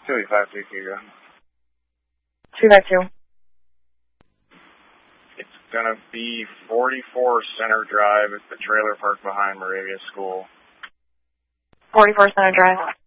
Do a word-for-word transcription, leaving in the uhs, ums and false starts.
two eight five three Hugo. two five two. It's going to be forty-four Center Drive. It's the trailer park behind Moravia School. forty-four Center Drive.